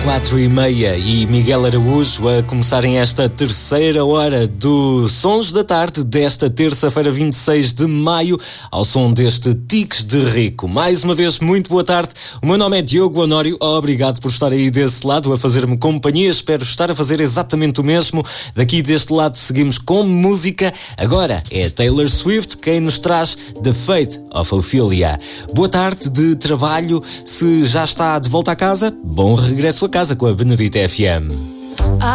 4h30 e Miguel Araújo a começarem esta terceira hora do Sons da Tarde desta terça-feira 26 de maio ao som deste Tiques de Rico. Mais uma vez, muito boa tarde. O meu nome é Diogo Honório. Obrigado por estar aí desse lado a fazer-me companhia. Espero estar a fazer exatamente o mesmo. Daqui deste lado seguimos com música. Agora é Taylor Swift quem nos traz The Fate of Ophelia. Boa tarde de trabalho. Se já está de volta a casa, bom regresso a casa com a Benedita FM.